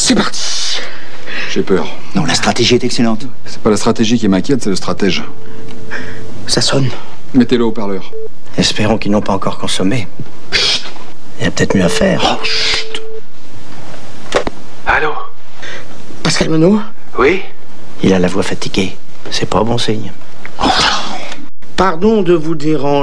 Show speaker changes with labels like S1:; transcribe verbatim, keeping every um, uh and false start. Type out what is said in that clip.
S1: C'est parti.
S2: J'ai peur.
S3: Non, la stratégie est excellente.
S2: C'est pas la stratégie qui m'inquiète, c'est le stratège.
S1: Ça sonne.
S2: Mettez-le au haut-parleur.
S3: Espérons qu'ils n'ont pas encore consommé.
S1: Chut.
S3: Il y a peut-être mieux à faire.
S1: Oh, chut.
S4: Allô?
S1: Pascal Menot?
S4: Oui?
S3: Il a la voix fatiguée. C'est pas bon signe.
S1: Pardon de vous déranger.